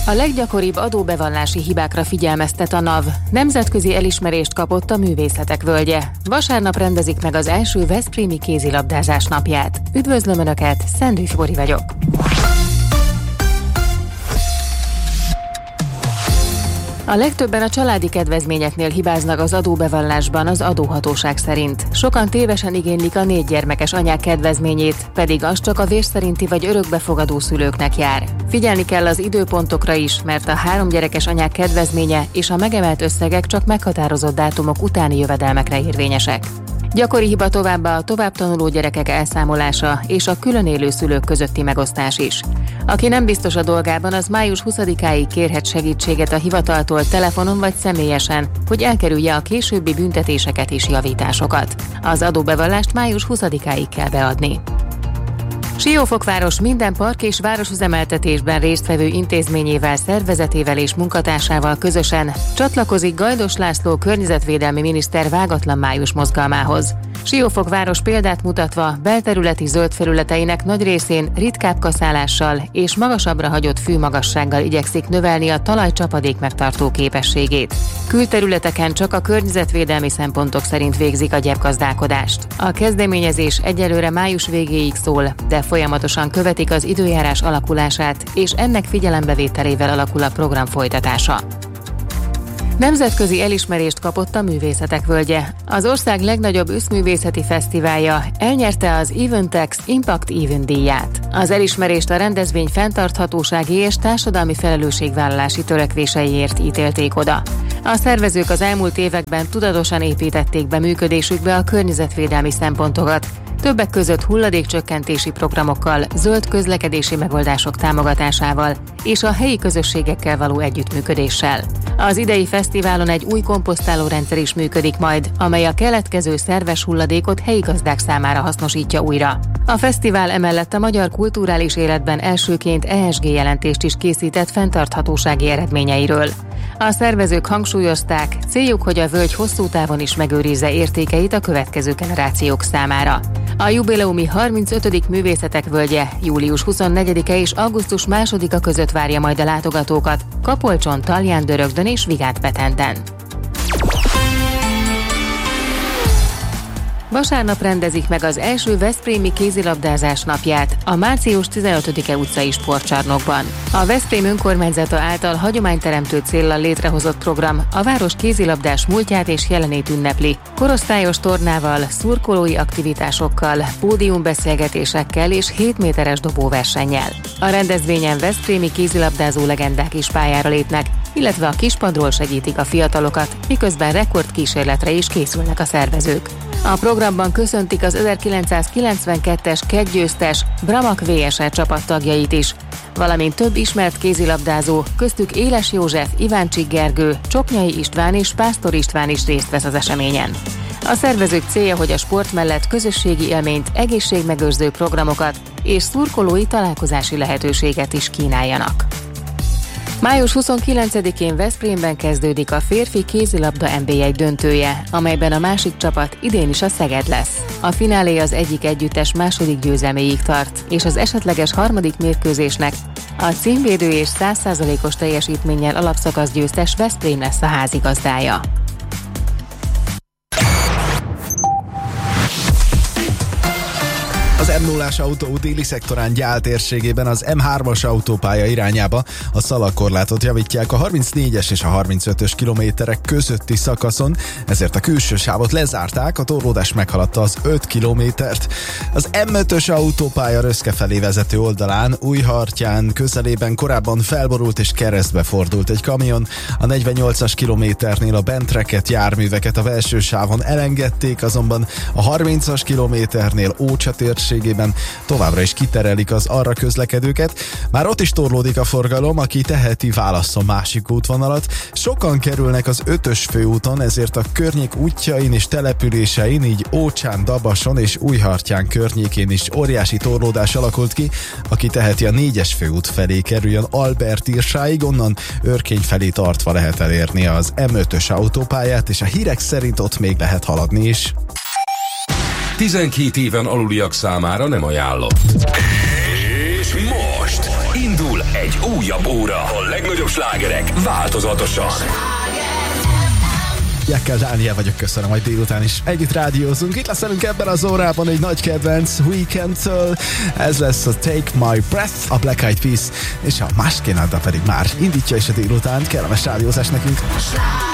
A leggyakoribb adóbevallási hibákra figyelmeztet a NAV. Nemzetközi elismerést kapott a Művészetek Völgye. Vasárnap rendezik meg az első veszprémi kézilabdázás napját. Üdvözlöm Önöket, Szendrich Bori vagyok. A legtöbben a családi kedvezményeknél hibáznak az adóbevallásban az adóhatóság szerint. Sokan tévesen igénylik a 4 gyermekes anyák kedvezményét, pedig az csak a vér szerinti vagy örökbefogadó szülőknek jár. Figyelni kell az időpontokra is, mert a 3 gyerekes anyák kedvezménye és a megemelt összegek csak meghatározott dátumok utáni jövedelmekre érvényesek. Gyakori hiba továbbá a továbbtanuló gyerekek elszámolása és a külön élő szülők közötti megosztás is. Aki nem biztos a dolgában, az május 20-áig kérhet segítséget a hivataltól telefonon vagy személyesen, hogy elkerülje a későbbi büntetéseket és javításokat. Az adóbevallást május 20-áig kell beadni. Siófokváros minden park és városüzemeltetésben résztvevő intézményével, szervezetével és munkatársával közösen csatlakozik Gajdos László környezetvédelmi miniszter vágatlan május mozgalmához. Siófokváros példát mutatva belterületi zöld felületeinek nagy részén ritkább kaszálással és magasabbra hagyott fűmagassággal igyekszik növelni a talaj csapadék megtartó képességét. Külterületeken csak a környezetvédelmi szempontok szerint végzik a gyepgazdálkodást. A kezdeményezés egyelőre május végéig szól, de folyamatosan követik az időjárás alakulását, és ennek figyelembevételével alakul a program folytatása. Nemzetközi elismerést kapott a Művészetek Völgye. Az ország legnagyobb összművészeti fesztiválja elnyerte az Eventex Impact Event díját. Az elismerést a rendezvény fenntarthatósági és társadalmi felelősségvállalási törekvéseiért ítélték oda. A szervezők az elmúlt években tudatosan építették be működésükbe a környezetvédelmi szempontokat, többek között hulladékcsökkentési programokkal, zöld közlekedési megoldások támogatásával és a helyi közösségekkel való együttműködéssel. Az idei fesztiválon egy új komposztáló rendszer is működik majd, amely a keletkező szerves hulladékot helyi gazdák számára hasznosítja újra. A fesztivál emellett a magyar kulturális életben elsőként ESG jelentést is készített fenntarthatósági eredményeiről. A szervezők hangsúlyozták, céljuk, hogy a völgy hosszú távon is megőrizze értékeit a következő generációk számára. A jubileumi 35. Művészetek Völgye július 24-e és augusztus 2-a között várja majd a látogatókat Kapolcson, Talján-Dörögdön és Vigád-Petenden. Vasárnap rendezik meg az első veszprémi kézilabdázás napját a március 15-e utcai sportcsarnokban. A Veszprém önkormányzata által hagyományteremtő céllal létrehozott program a város kézilabdás múltját és jelenét ünnepli, korosztályos tornával, szurkolói aktivitásokkal, pódiumbeszélgetésekkel és 7 méteres dobóversennyel. A rendezvényen veszprémi kézilabdázó legendák is pályára lépnek, illetve a kispadról segítik a fiatalokat, miközben rekordkísérletre is készülnek a szervezők. A programban köszöntik az 1992-es kettgyőztes Bramak VSR csapattagjait is, valamint több ismert kézilabdázó, köztük Éles József, Iváncsik Gergő, Csoknyai István és Pásztor István is részt vesz az eseményen. A szervezők célja, hogy a sport mellett közösségi élményt, egészségmegőrző programokat és szurkolói találkozási lehetőséget is kínáljanak. Május 29-én Veszprémben kezdődik a férfi kézilabda NB1 döntője, amelyben a másik csapat idén is a Szeged lesz. A finálé az egyik együttes második győzelméig tart, és az esetleges harmadik mérkőzésnek a címvédő és 100%-os teljesítménnyel alapszakasz győztes Veszprém lesz a házigazdája. Az M0-as autóút déli szektorán Gyál térségében az M3-as autópálya irányába a szalagkorlátot javítják a 34-es és a 35-ös kilométerek közötti szakaszon, ezért a külső sávot lezárták, a torlódás meghaladta az 5 kilométert. Az M5-ös autópálya Röszke felé vezető oldalán Újhartyán közelében korábban felborult és keresztbe fordult egy kamion, a 48-as kilométernél a bentreket járműveket a belső sávon elengedték, azonban a 30-as kilométernél Ócsa térségében továbbra is kiterelik az arra közlekedőket. Már ott is torlódik a forgalom, aki teheti, válasszon másik útvonalat. Sokan kerülnek az 5-ös főúton, ezért a környék útjain és településein, így Ócsán, Dabason és Újhartyán környékén is óriási torlódás alakult ki. Aki teheti, a 4-es főút felé kerüljön Albert-Irsáig, onnan Örkény felé tartva lehet elérni az M5-ös autópályát, és a hírek szerint ott még lehet haladni is. 12 éven aluliak számára nem ajánlott. És most indul egy újabb óra. A legnagyobb slágerek változatosan. Jekkel Dániel vagyok, köszönöm, hogy délután is együtt rádiózunk. Itt lesz velünk ebben az órában egy nagy kedvenc Weekendtől. Ez lesz a Take My Breath, a Black Eyed Peas, és a Más Canada pedig már indítja is a délután. Kellemes rádiózás nekünk.